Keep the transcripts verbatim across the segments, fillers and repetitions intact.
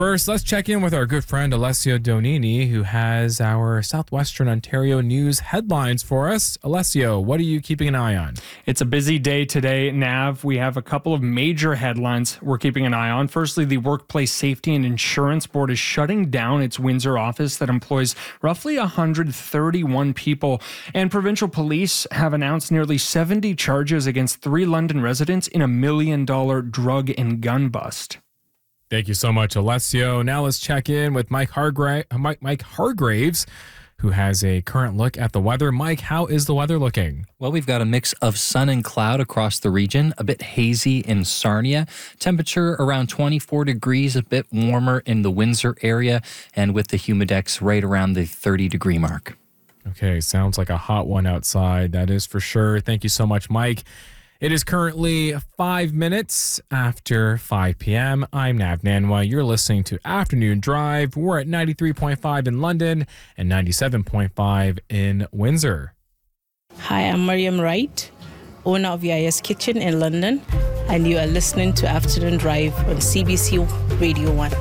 First, let's check in with our good friend Alessio Donini, who has our Southwestern Ontario news headlines for us. Alessio, what are you keeping an eye on? It's a busy day today, Nav. We have a couple of major headlines we're keeping an eye on. Firstly, the Workplace Safety and Insurance Board is shutting down its Windsor office that employs roughly one hundred thirty-one people. And provincial police have announced nearly seventy charges against three London residents in a million dollar drug and gun bust. Thank you so much, Alessio. Now let's check in with Mike, Hargra- Mike, Mike Hargraves, who has a current look at the weather. Mike, how is the weather looking? Well, we've got a mix of sun and cloud across the region, a bit hazy in Sarnia. Temperature around twenty-four degrees, a bit warmer in the Windsor area, and with the humidex right around the thirty degree mark. Okay, sounds like a hot one outside. That is for sure. Thank you so much, Mike. It is currently five minutes after five p.m. I'm Nav Nanwa. You're listening to Afternoon Drive. We're at ninety-three point five in London and ninety-seven point five in Windsor. Hi, I'm Mariam Wright, owner of V I S Kitchen in London, and you are listening to Afternoon Drive on C B C Radio one.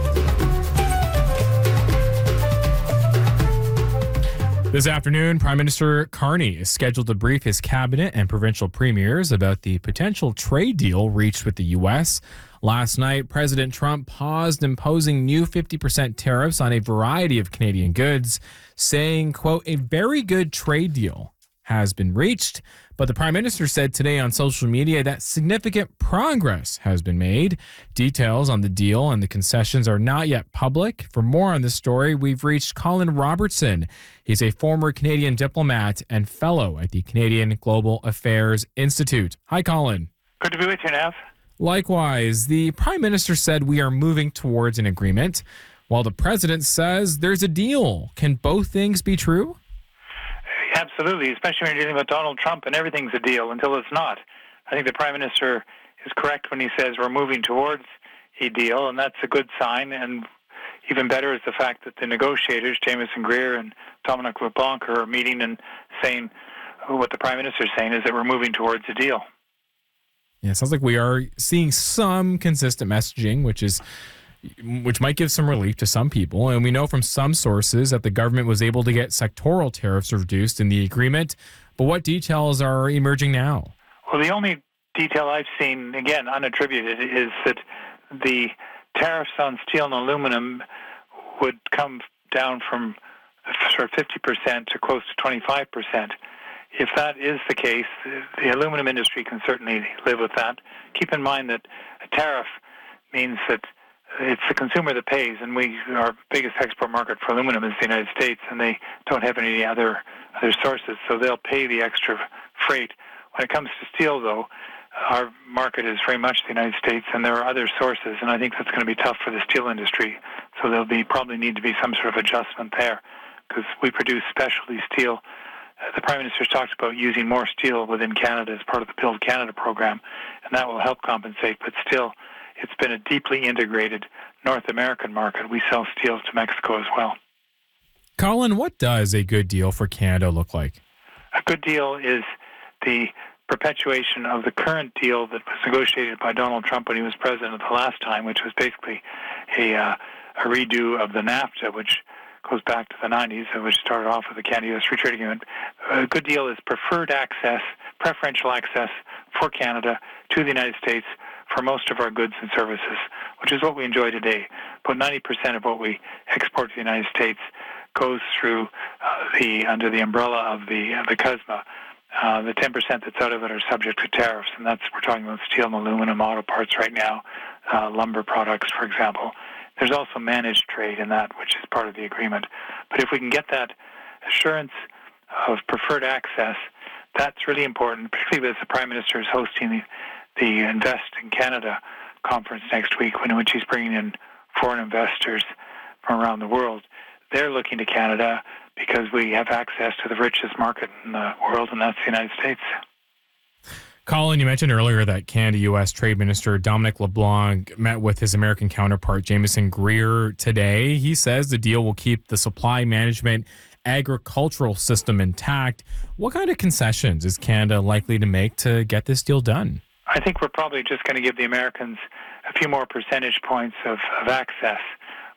This afternoon, Prime Minister Carney is scheduled to brief his cabinet and provincial premiers about the potential trade deal reached with the U S. Last night, President Trump paused imposing new fifty percent tariffs on a variety of Canadian goods, saying, quote, a very good trade deal has been reached. But the Prime Minister said today on social media that significant progress has been made. Details on the deal and the concessions are not yet public. For more on this story, we've reached Colin Robertson. He's a former Canadian diplomat and fellow at the Canadian Global Affairs Institute. Hi, Colin. Good to be with you, Nav. Likewise, the Prime Minister said we are moving towards an agreement, while the President says there's a deal. Can both things be true? Absolutely, especially when you're dealing with Donald Trump and everything's a deal until it's not. I think the Prime Minister is correct when he says we're moving towards a deal, and that's a good sign. And even better is the fact that the negotiators, Jameson Greer and Dominic LeBlanc, are meeting and saying what the Prime Minister is saying is that we're moving towards a deal. Yeah, it sounds like we are seeing some consistent messaging, which is which might give some relief to some people. And we know from some sources that the government was able to get sectoral tariffs reduced in the agreement. But what details are emerging now? Well, the only detail I've seen, again, unattributed, is that the tariffs on steel and aluminum would come down from sort of fifty percent to close to twenty-five percent. If that is the case, the aluminum industry can certainly live with that. Keep in mind that a tariff means that it's the consumer that pays, and we our biggest export market for aluminum is the United States, and they don't have any other other sources, so they'll pay the extra freight. When it comes to steel, though, our market is very much the United States, and there are other sources, and I think that's going to be tough for the steel industry. So there'll be probably need to be some sort of adjustment there, because we produce specialty steel. Uh, the Prime Minister's talked about using more steel within Canada as part of the Build Canada program, and that will help compensate, but still, it's been a deeply integrated North American market. We sell steel to Mexico as well. Colin, what does a good deal for Canada look like? A good deal is the perpetuation of the current deal that was negotiated by Donald Trump when he was president the last time, which was basically a, uh, a redo of the NAFTA, which goes back to the nineties, which started off with the Canada-U S Free Trade Agreement. A good deal is preferred access, preferential access for Canada to the United States for most of our goods and services, which is what we enjoy today. About ninety percent of what we export to the United States goes through uh, the under the umbrella of the uh, the C U S M A. Uh, the ten percent that's out of it are subject to tariffs, and that's we're talking about steel and aluminum, auto parts right now, uh, lumber products, for example. There's also managed trade in that, which is part of the agreement. But if we can get that assurance of preferred access, that's really important, particularly as the Prime Minister is hosting the, the Invest in Canada conference next week, in which he's bringing in foreign investors from around the world. They're looking to Canada because we have access to the richest market in the world, and that's the United States. Colin, you mentioned earlier that Canada-U S Trade Minister Dominic LeBlanc met with his American counterpart Jameson Greer today. He says the deal will keep the supply management agricultural system intact. What kind of concessions is Canada likely to make to get this deal done? I think we're probably just going to give the Americans a few more percentage points of, of access.